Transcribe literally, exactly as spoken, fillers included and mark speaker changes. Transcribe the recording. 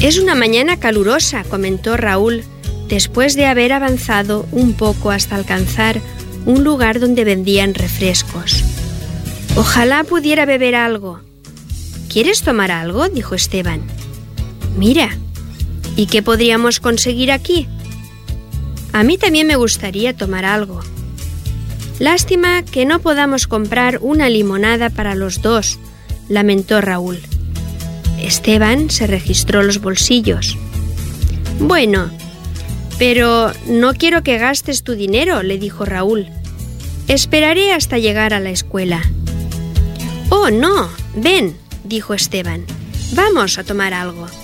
Speaker 1: Es una mañana calurosa, comentó Raúl, después de haber avanzado un poco hasta alcanzar un lugar donde vendían refrescos. Ojalá pudiera beber algo. ¿Quieres tomar algo?, dijo Esteban. Mira, ¿y qué podríamos conseguir aquí? A mí también me gustaría tomar algo. Lástima que no podamos comprar una limonada para los dos, lamentó Raúl. Esteban se registró los bolsillos. Bueno, pero no quiero que gastes tu dinero, le dijo Raúl. Esperaré hasta llegar a la escuela. Oh, no, ven, dijo Esteban. Vamos a tomar algo.